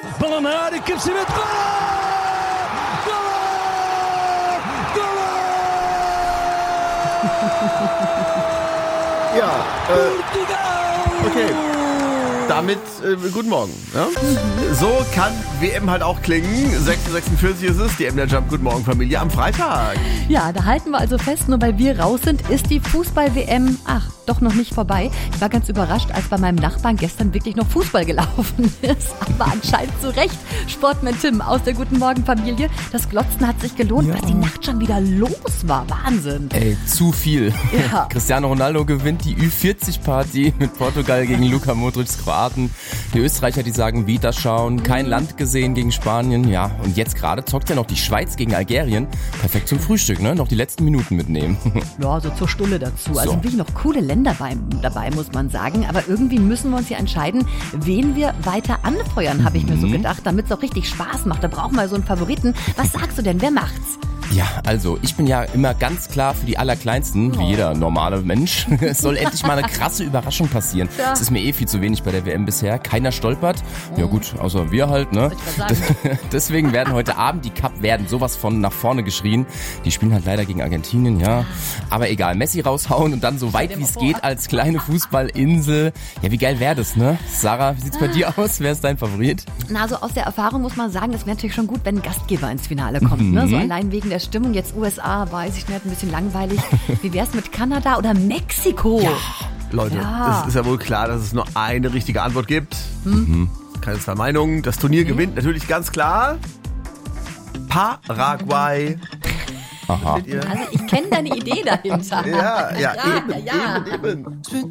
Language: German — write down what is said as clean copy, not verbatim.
Bola na área, cabeceamento, gol! Ja, okay. Damit guten Morgen. Ja? So kann WM halt auch klingen. 6:46 ist es, die MDR Jump Guten Morgen Familie am Freitag. Ja, da halten wir also fest, nur weil wir raus sind, ist die Fußball-WM, doch noch nicht vorbei. Ich war ganz überrascht, als bei meinem Nachbarn gestern wirklich noch Fußball gelaufen ist. Aber anscheinend zu Recht. Sportman Tim aus der Guten Morgen Familie. Das Glotzen hat sich gelohnt, was die Nacht schon wieder los war. Wahnsinn. Ey, zu viel. Ja. Cristiano Ronaldo gewinnt die Ü40-Party mit Portugal gegen Luka Modric's Kroaten. Die Österreicher, die sagen, Vita schauen, kein Land gesehen gegen Spanien. Ja, und jetzt gerade zockt ja noch die Schweiz gegen Algerien. Perfekt zum Frühstück, ne? Noch die letzten Minuten mitnehmen. Ja, so zur Stulle dazu. Also wirklich noch coole Länder dabei, muss man sagen. Aber irgendwie müssen wir uns ja entscheiden, wen wir weiter anfeuern, habe ich mir so gedacht, damit es auch richtig Spaß macht. Da brauchen wir so einen Favoriten. Was sagst du denn? Wer macht's? Ja, also ich bin ja immer ganz klar für die Allerkleinsten, wie jeder normale Mensch. Es soll endlich mal eine krasse Überraschung passieren. Es ist mir viel zu wenig bei der WM bisher. Keiner stolpert. Ja gut, außer wir halt, ne? Deswegen werden heute Abend die Kapverden sowas von nach vorne geschrien. Die spielen halt leider gegen Argentinien, ja. Aber egal, Messi raushauen und dann so weit wie es geht als kleine Fußballinsel. Ja, wie geil wäre das, ne? Sarah, wie sieht's bei dir aus? Wer ist dein Favorit? Na, so aus der Erfahrung muss man sagen, es wäre natürlich schon gut, wenn ein Gastgeber ins Finale kommt. Ne? So allein wegen der Stimmung. Jetzt USA, weiß ich nicht, ein bisschen langweilig. Wie wär's mit Kanada oder Mexiko? Ja, Leute, es ist ja wohl klar, dass es nur eine richtige Antwort gibt. Keine zwei Meinungen. Das Turnier gewinnt natürlich ganz klar Paraguay. Aha. Also ich kenne deine Idee dahinter. Ja, eben.